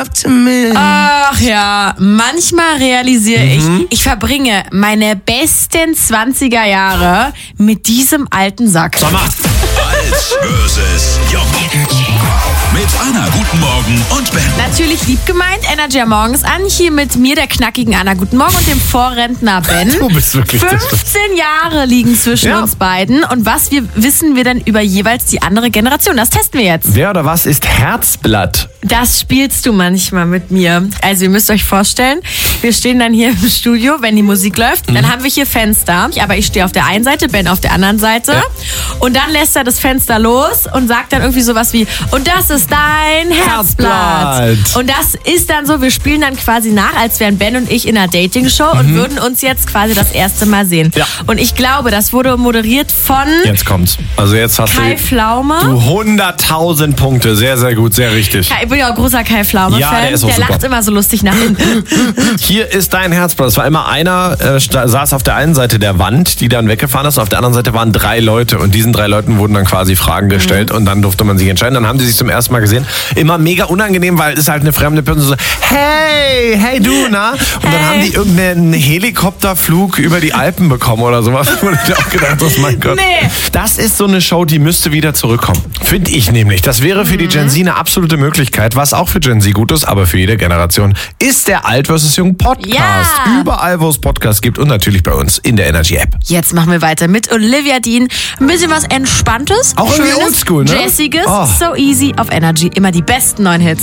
talk to me. Ach ja, manchmal realisiere ich verbringe meine besten 20er Jahre mit diesem alten Sack. Sommer. Alt versus Jung. Mit Anna, guten Morgen und Ben. Natürlich lieb gemeint, Energy am Morgens an, hier mit mir, der knackigen Anna, guten Morgen, und dem Vorrentner Ben. Du bist wirklich 15 Jahre liegen zwischen uns beiden, und was wissen wir denn über jeweils die andere Generation? Das testen wir jetzt. Wer oder was ist Herzblatt? Das spielst du manchmal mit mir. Also ihr müsst euch vorstellen, wir stehen dann hier im Studio, wenn die Musik läuft, dann haben wir hier Fenster, aber ich stehe auf der einen Seite, Ben auf der anderen Seite, und dann lässt er das Fenster los und sagt dann irgendwie sowas wie, und das ist dein Herzblatt. Und das ist dann so, wir spielen dann quasi nach, als wären Ben und ich in einer Dating-Show und würden uns jetzt quasi das erste Mal sehen. Ja. Und ich glaube, das wurde moderiert von Jetzt kommt's. Also jetzt hast Kai Pflaume. du 100.000 Punkte. Sehr, sehr gut, sehr richtig. Ich bin ja auch großer Kai Pflaume-Fan. Ja, der ist auch super. lacht immer so lustig nach hinten. Hier ist dein Herzblatt. Es war immer einer, saß auf der einen Seite der Wand, die dann weggefahren ist. Auf der anderen Seite waren 3 Leute. Und diesen 3 Leuten wurden dann quasi Fragen gestellt. Und dann durfte man sich entscheiden. Dann haben die sich zum ersten Mal gesehen. Immer mega unangenehm, weil es halt eine fremde Person so, hey du, na? Und dann haben die irgendeinen Helikopterflug über die Alpen bekommen oder sowas. Wo ich auch gedacht habe, mein Gott. Nee. Das ist so eine Show, die müsste wieder zurückkommen. Finde ich nämlich. Das wäre für die Gen Z eine absolute Möglichkeit. Was auch für Gen Z gut ist, aber für jede Generation, ist der Alt vs. Jung Podcast. Ja. Überall, wo es Podcasts gibt und natürlich bei uns in der Energy App. Jetzt machen wir weiter mit Olivia Dean. Ein bisschen was Entspanntes, Auch irgendwie Schönes, oldschool, ne? Jazziges, Oh. so easy auf Energy. Immer die besten neuen Hits.